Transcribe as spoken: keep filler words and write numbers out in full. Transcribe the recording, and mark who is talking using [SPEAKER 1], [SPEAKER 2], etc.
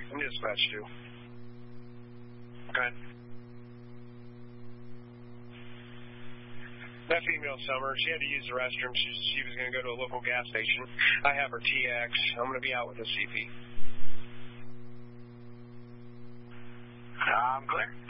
[SPEAKER 1] I'm dispatch two. Okay. That female Summer, she had to use the restroom. She, she was going to go to a local gas station. I have her T X. I'm going to be out with the C P.
[SPEAKER 2] I'm clear.